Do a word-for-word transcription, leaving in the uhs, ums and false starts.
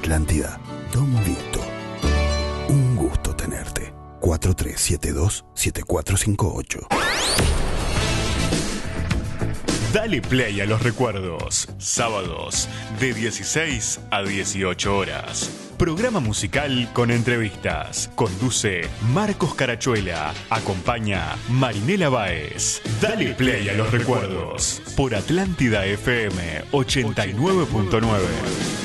Atlántida, Don Vito. Un gusto tenerte. cuatro tres siete dos siete cuatro cinco ocho. Dale play a los recuerdos. Sábados de dieciséis a dieciocho horas. Programa musical con entrevistas. Conduce Marcos Carachuela. Acompaña Marinela Báez. Dale play a los recuerdos. Por Atlántida F M ochenta y nueve punto nueve.